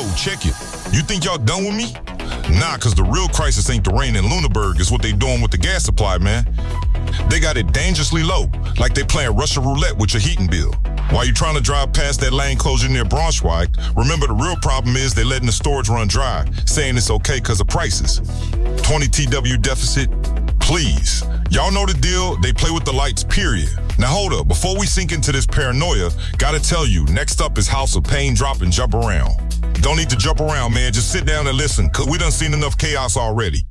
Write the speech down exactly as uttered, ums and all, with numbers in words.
Yo, check it. You think y'all done with me? Nah, cause the real crisis ain't the rain in Lunenburg, it's what they doing with the gas supply, man. They got it dangerously low, like they playing Russian roulette with your heating bill. While you trying to drive past that lane closure near Braunschweig, remember the real problem is they letting the storage run dry, saying it's okay cause of prices. twenty T W deficit, please. Y'all know the deal, they play with the lights, period. Now hold up, before we sink into this paranoia, gotta tell you, next up is House of Pain Drop and Jump Around. Don't need to jump around, man, just sit down and listen, cause we done seen enough chaos already.